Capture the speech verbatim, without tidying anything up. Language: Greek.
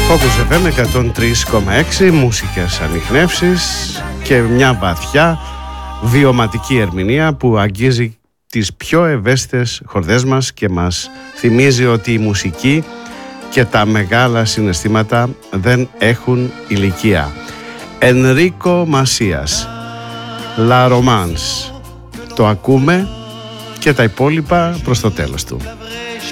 Focus εφ εμ εκατόν τρία κόμμα έξι, μουσικές ανιχνεύσεις και μια βαθιά βιωματική ερμηνεία που αγγίζει τις πιο ευαίσθητες χορδές μας και μας θυμίζει ότι η μουσική και τα μεγάλα συναισθήματα δεν έχουν ηλικία. Ενρίκο Μασίας, La Romance. Το ακούμε και τα υπόλοιπα προς το τέλος του.